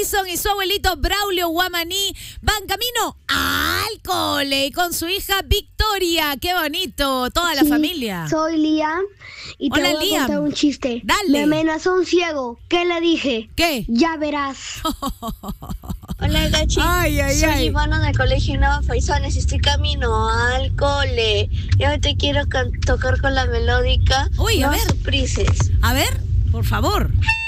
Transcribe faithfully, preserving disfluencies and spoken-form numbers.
Jason y su abuelito Braulio Guamaní van camino al cole con su hija Victoria. ¡Qué bonito! Toda la Sí, familia. Soy Liam y te Hola, voy a Liam. contar un chiste. Dale. Me amenazó un ciego. ¿Qué le dije? ¿Qué? Ya verás. Hola, Gachi. Ay, ay, Soy ay. Ivana del Colegio Nueva Faisanes y estoy camino al cole. Y hoy te quiero can- tocar con la melódica. Uy, a No ver. surprises. A ver, por favor.